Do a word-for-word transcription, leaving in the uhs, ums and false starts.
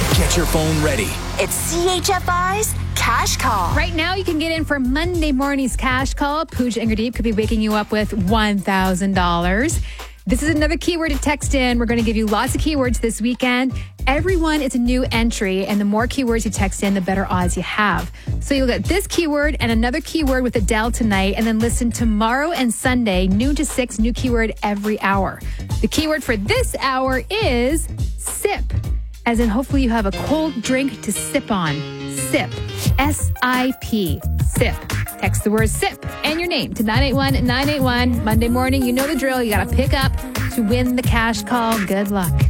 Get your phone ready. It's C H F I's Cash Call. Right now, you can get in for Monday morning's Cash Call. Pooja and Gurdeep could be waking you up with one thousand dollars. This is another keyword to text in. We're going to give you lots of keywords this weekend. Everyone is a new entry, and the more keywords you text in, the better odds you have. So you'll get this keyword and another keyword with Adele tonight, and then listen tomorrow and Sunday, noon to six, new keyword every hour. The keyword for this hour is sip, as in hopefully you have a cold drink to sip on. Sip. S I P. Sip. Text the word SIP and your name to nine eight one nine eight one. Monday morning, you know the drill. You got to pick up to win the Cash Call. Good luck.